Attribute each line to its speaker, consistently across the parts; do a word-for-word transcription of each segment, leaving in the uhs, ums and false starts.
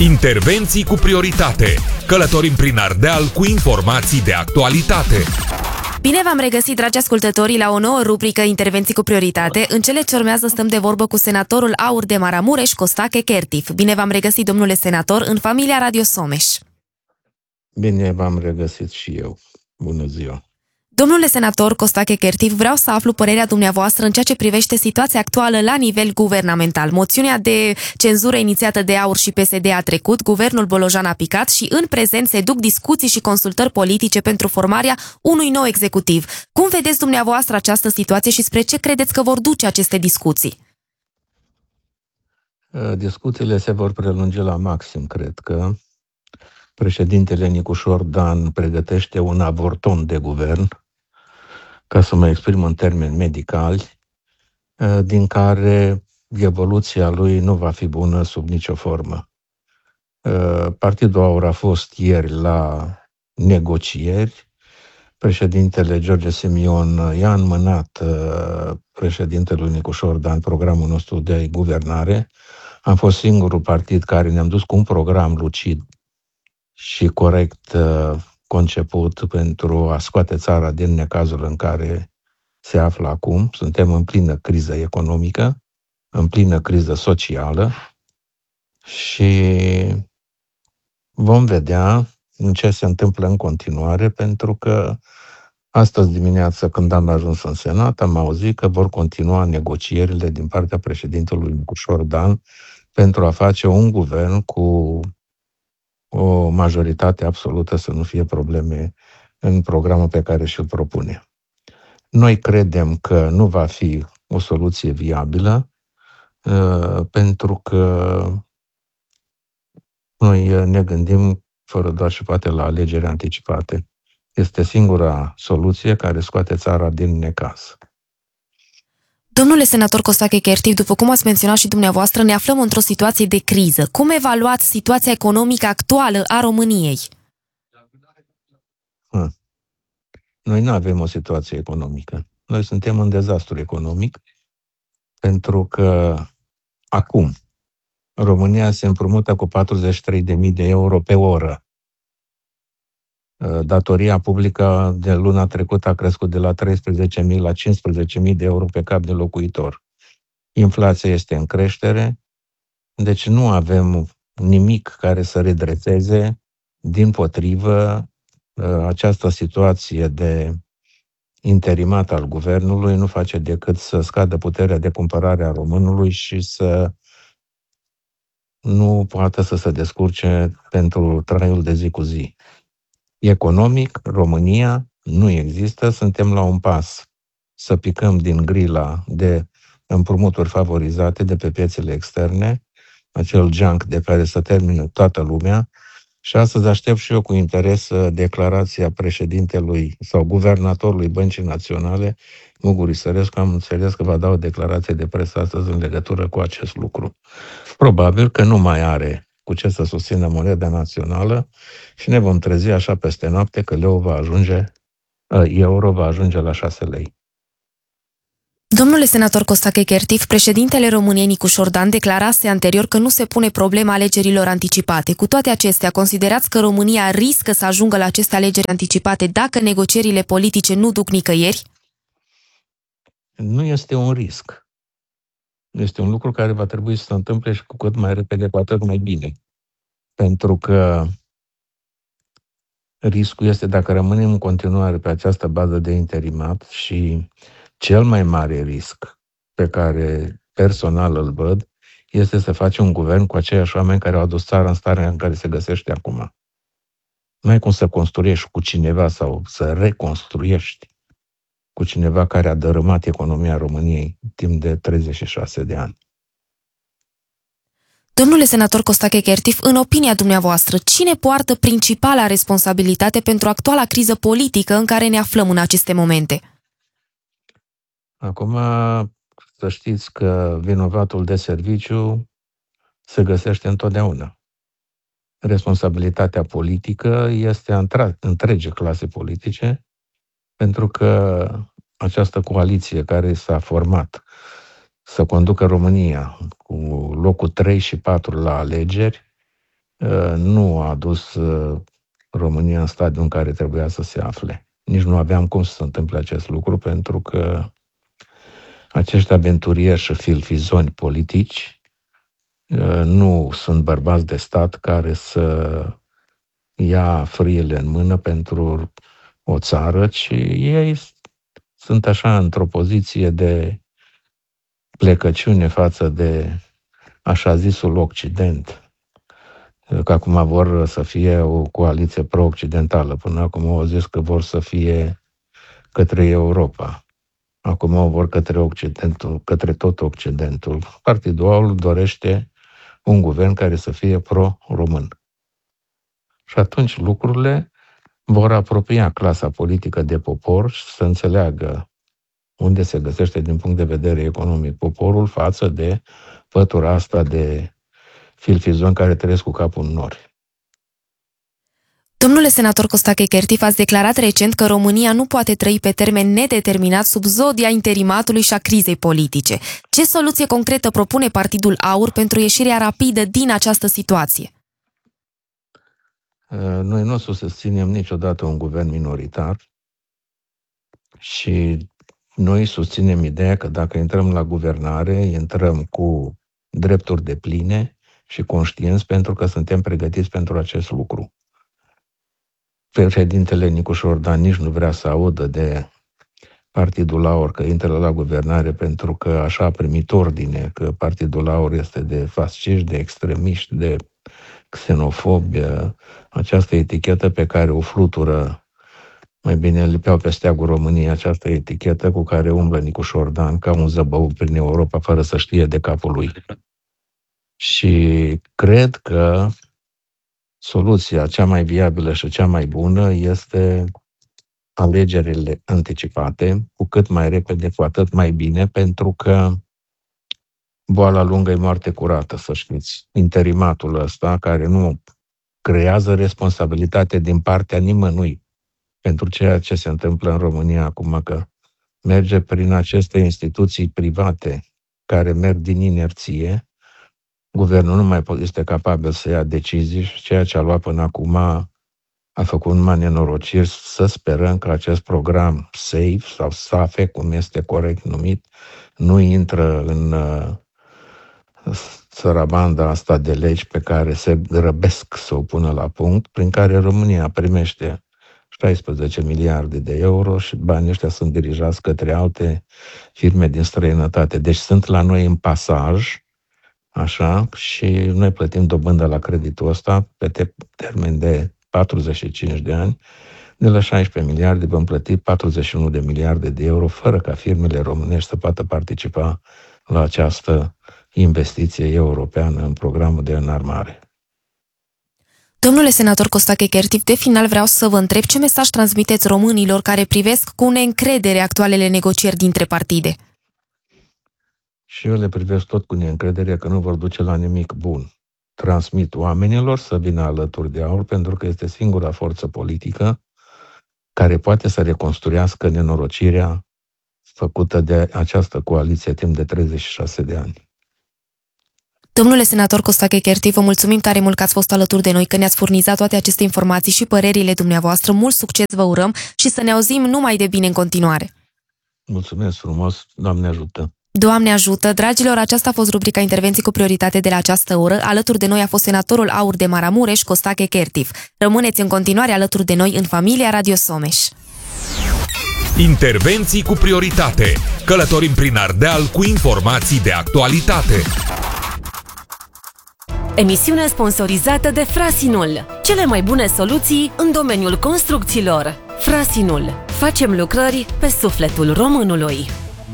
Speaker 1: Intervenții cu prioritate. Călătorim prin Ardeal cu informații de actualitate.
Speaker 2: Bine v-am regăsit, dragi ascultătorii, la o nouă rubrică Intervenții cu prioritate. În cele ce urmează stăm de vorbă cu senatorul Aur de Maramureș, Costache Kertif. Bine v-am regăsit, domnule senator, în familia Radio Someș.
Speaker 3: Bine v-am regăsit și eu. Bună ziua!
Speaker 2: Domnule senator Costache Kertif, vreau să aflu părerea dumneavoastră în ceea ce privește situația actuală la nivel guvernamental. Moțiunea de cenzură inițiată de Aur și P S D a trecut, guvernul Bolojan a picat și în prezent se duc discuții și consultări politice pentru formarea unui nou executiv. Cum vedeți dumneavoastră această situație și spre ce credeți că vor duce aceste discuții?
Speaker 3: Discuțiile se vor prelungi la maxim, cred că. Președintele Nicușor Dan pregătește un avorton de guvern, ca să mă exprim în termeni medicali, din care evoluția lui nu va fi bună sub nicio formă. Partidul Aur a fost ieri la negocieri. Președintele George Simion i-a înmânat președintelui Nicușor Dan programul nostru de guvernare. Am fost singurul partid care ne-am dus cu un program lucid și corect conceput pentru a scoate țara din necazul în care se află acum. Suntem în plină criză economică, în plină criză socială și vom vedea în ce se întâmplă în continuare, pentru că astăzi dimineață, când am ajuns în Senat, am auzit că vor continua negocierile din partea președintelui Nicușor Dan pentru a face un guvern cu o majoritate absolută, să nu fie probleme în programul pe care și-l propune. Noi credem că nu va fi o soluție viabilă, pentru că noi ne gândim fără doar și poate la alegeri anticipate. Este singura soluție care scoate țara din necaz.
Speaker 2: Domnule senator Costache Kertif, după cum ați menționat și dumneavoastră, ne aflăm într-o situație de criză. Cum evaluați situația economică actuală a României?
Speaker 3: Ha. Noi nu avem o situație economică. Noi suntem în dezastru economic, pentru că acum România se împrumută cu patruzeci și trei de mii de euro pe oră. Datoria publică de luna trecută a crescut de la treisprezece mii la cincisprezece mii de euro pe cap de locuitor. Inflația este în creștere, deci nu avem nimic care să redreseze. Dimpotrivă, această situație de interimat al guvernului nu face decât să scadă puterea de cumpărare a românului și să nu poată să se descurce pentru traiul de zi cu zi. Economic, România nu există, suntem la un pas să picăm din grila de împrumuturi favorizate de pe piețele externe, acel junk de care se termină toată lumea, și astăzi aștept și eu cu interes declarația președintelui sau guvernatorului Băncii Naționale, Mugur Isărescu. Am înțeles că va da o declarație de presă astăzi în legătură cu acest lucru. Probabil că nu mai are cu ce să susțină moneda națională și ne vom trezi așa peste noapte că leu va ajunge, euro va ajunge la șase lei.
Speaker 2: Domnule senator Costache Kertif, președintele României Nicușor Dan declarase anterior că nu se pune problema alegerilor anticipate. Cu toate acestea, considerați că România riscă să ajungă la aceste alegeri anticipate dacă negocierile politice nu duc nicăieri?
Speaker 3: Nu este un risc. Este un lucru care va trebui să se întâmple și cu cât mai repede, cu atât mai bine. Pentru că riscul este dacă rămânem în continuare pe această bază de interimat și cel mai mare risc pe care personal îl văd este să faci un guvern cu aceiași oameni care au adus țara în starea în care se găsește acum. Nu ai cum să construiești cu cineva sau să reconstruiești cu cineva care a dărâmat economia României timp de treizeci și șase de ani.
Speaker 2: Domnule senator Costache Kertif, în opinia dumneavoastră, cine poartă principala responsabilitate pentru actuala criză politică în care ne aflăm în aceste momente?
Speaker 3: Acum, să știți că vinovatul de serviciu se găsește întotdeauna. Responsabilitatea politică este a întregii clase politice, pentru că această coaliție care s-a format să conducă România cu locul trei și patru la alegeri nu a adus România în stadiul în care trebuia să se afle. Nici nu aveam cum să se întâmple acest lucru, pentru că acești aventurieri și filfizoni politici nu sunt bărbați de stat care să ia frâiele în mână pentru o țară, ci ei sunt așa într-o poziție de plecăciune față de așa zisul Occident, că acum vor să fie o coaliție pro-occidentală. Până acum au zis că vor să fie către Europa. Acum o vor către Occidentul, către tot Occidentul. Partidul AUR dorește un guvern care să fie pro-român. Și atunci lucrurile vor apropia clasa politică de popor și să înțeleagă unde se găsește din punct de vedere economic poporul față de pătura asta de filfizoni care trăiesc cu capul în nori.
Speaker 2: Domnule senator Costache Kertif, ați declarat recent că România nu poate trăi pe termen nedeterminat sub zodia interimatului și a crizei politice. Ce soluție concretă propune Partidul AUR pentru ieșirea rapidă din această situație?
Speaker 3: Noi nu o să susținem niciodată un guvern minoritar și noi susținem ideea că dacă intrăm la guvernare, intrăm cu drepturi depline și conștienți pentru că suntem pregătiți pentru acest lucru. Președintele Nicu Dan nici nu vrea să audă de Partidul AUR că intră la guvernare pentru că așa a primit ordine, că Partidul AUR este de fasciști, de extremiști, de xenofobi. Această etichetă pe care o flutură, mai bine lipeau pe steagul României această etichetă cu care umblă Nicu Dan ca un zăbău prin Europa fără să știe de capul lui. Și cred că soluția cea mai viabilă și cea mai bună este alegerile anticipate, cu cât mai repede, cu atât mai bine, pentru că boala lungă e moarte curată, să știți. Interimatul ăsta, care nu creează responsabilitate din partea nimănui pentru ceea ce se întâmplă în România acum, că merge prin aceste instituții private care merg din inerție. Guvernul nu mai este capabil să ia decizii și ceea ce a luat până acum a făcut numai nenorociri. Să sperăm că acest program SAFE sau SAFE, cum este corect numit, nu intră în uh, sărabanda asta de legi pe care se grăbesc să o pună la punct, prin care România primește șaisprezece miliarde de euro și banii ăștia sunt dirijați către alte firme din străinătate. Deci sunt la noi în pasaj, așa, și noi plătim dobândă la creditul ăsta pe te- termen de patruzeci și cinci de ani. De la șaisprezece miliarde vom plăti patruzeci și unu de miliarde de euro fără ca firmele românești să poată participa la această investiție europeană în programul de înarmare.
Speaker 2: Domnule senator Costache Kertif, de final vreau să vă întreb ce mesaj transmiteți românilor care privesc cu neîncredere actualele negocieri dintre partide?
Speaker 3: Și eu le privesc tot cu neîncredere că nu vor duce la nimic bun. Transmit oamenilor să vină alături de AUR pentru că este singura forță politică care poate să reconstruiască nenorocirea făcută de această coaliție timp de treizeci și șase de ani.
Speaker 2: Domnule senator Costache Kertif, vă mulțumim tare mult că ați fost alături de noi, că ne-ați furnizat toate aceste informații și părerile dumneavoastră. Mult succes vă urăm și să ne auzim numai de bine în continuare.
Speaker 3: Mulțumesc frumos, Doamne ajută!
Speaker 2: Doamne ajută! Dragilor, aceasta a fost rubrica Intervenții cu prioritate de la această oră. Alături de noi a fost senatorul AUR de Maramureș, Costache Kertif. Rămâneți în continuare alături de noi în familia Radio Someș.
Speaker 1: Intervenții cu prioritate. Călătorim prin Ardeal cu informații de actualitate.
Speaker 4: Emisiune sponsorizată de Frasinul. Cele mai bune soluții în domeniul construcțiilor. Frasinul. Facem lucrări pe sufletul românului.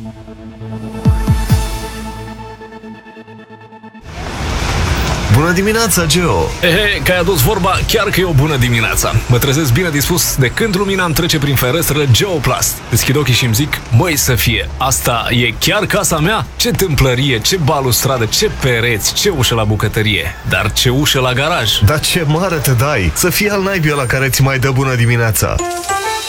Speaker 5: Bună dimineața, Geo!
Speaker 6: Ehe, că ai adus vorba, chiar că e o bună dimineața. Mă trezesc bine dispus de când lumina îmi trece prin ferestră Geoplast. Deschid ochii și îmi zic, măi să fie, asta e chiar casa mea? Ce tâmplărie, ce balustradă, ce pereți, ce ușă la bucătărie, dar ce ușă la garaj.
Speaker 5: Dar ce mare te dai! Să fie al naibii ăla care ți mai dă bună dimineața!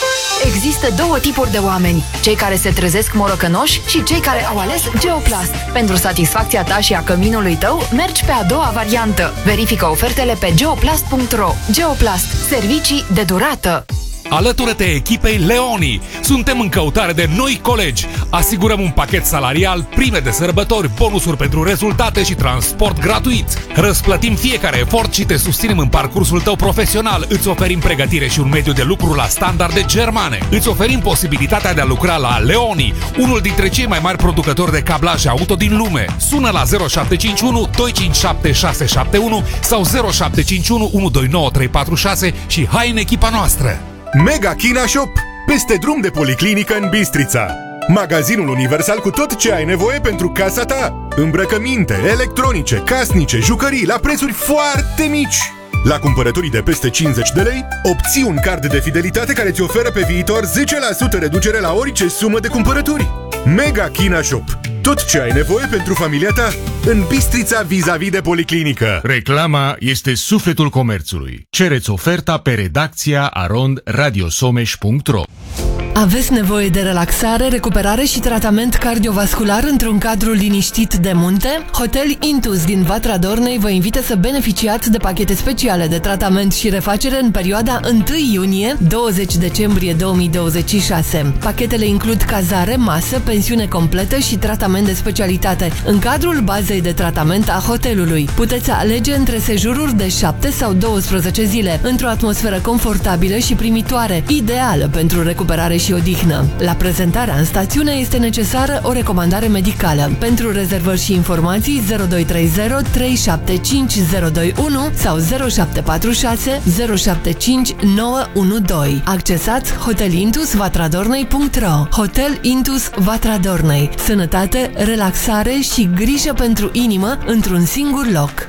Speaker 7: Există două tipuri de oameni, cei care se trezesc morocănoși și cei care au ales Geoplast. Pentru satisfacția ta și a căminului tău, mergi pe a doua variantă. Verifică ofertele pe geoplast punct ro. Geoplast. Servicii de durată.
Speaker 1: Alătură-te echipei Leoni. Suntem în căutare de noi colegi. Asigurăm un pachet salarial, prime de sărbători, bonusuri pentru rezultate și transport gratuit. Răsplătim fiecare efort și te susținem în parcursul tău profesional. Îți oferim pregătire și un mediu de lucru la standarde germane. Îți oferim posibilitatea de a lucra la Leoni, unul dintre cei mai mari producători de cablaje auto din lume. Sună la zero șapte cinci unu doi cinci șapte șase șapte unu sau zero șapte cinci unu unu doi nouă trei patru șase și hai în echipa noastră!
Speaker 8: Mega China Shop, peste drum de policlinică în Bistrița. Magazinul universal cu tot ce ai nevoie pentru casa ta. Îmbrăcăminte, electronice, casnice, jucării la prețuri foarte mici. La cumpărăturii de peste cincizeci de lei, obții un card de fidelitate care ți oferă pe viitor zece la sută reducere la orice sumă de cumpărături. Mega China Shop. Tot ce ai nevoie pentru familia ta în Bistrița vis-a-vis de policlinică.
Speaker 9: Reclama este sufletul comerțului. Cereți oferta pe redacția arond radiosomeș punct ro.
Speaker 10: Aveți nevoie de relaxare, recuperare și tratament cardiovascular într-un cadru liniștit de munte? Hotel Intus din Vatra Dornei vă invită să beneficiați de pachete speciale de tratament și refacere în perioada întâi iunie - douăzeci decembrie două mii douăzeci și șase. Pachetele includ cazare, masă, pensiune completă și tratament de specialitate în cadrul bazei de tratament a hotelului. Puteți alege între sejururi de șapte sau douăsprezece zile, într-o atmosferă confortabilă și primitoare, ideală pentru recuperare și odihnă. La prezentarea în stațiune este necesară o recomandare medicală. Pentru rezervări și informații zero doi trei zero trei șapte cinci zero doi unu sau zero șapte patru șase zero șapte cinci nouă unu doi. Accesați hotel intus vatra dornei punct ro. Hotel Intus Vatra Dornei. Sănătate, relaxare și grijă pentru inimă într-un singur loc.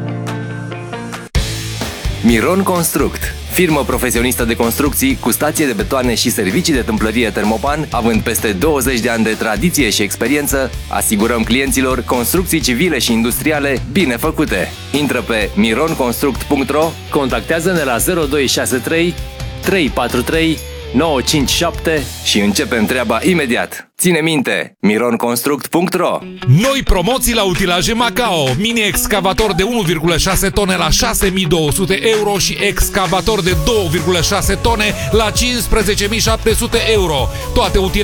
Speaker 11: Miron Construct, firmă profesionistă de construcții cu stație de betoane și servicii de tâmplărie Termopan, având peste douăzeci de ani de tradiție și experiență, asigurăm clienților construcții civile și industriale bine făcute. Intră pe miron construct punct ro, contactează-ne la zero doi șase trei trei patru trei nouă cinci șapte și începem treaba imediat. Ține minte, miron construct punct ro.
Speaker 1: Noi promoții la utilaje Macao. Mini-excavator de unu virgulă șase tone la șase mii două sute euro și excavator de două virgulă șase tone la cincisprezece mii șapte sute euro. Toate utilaje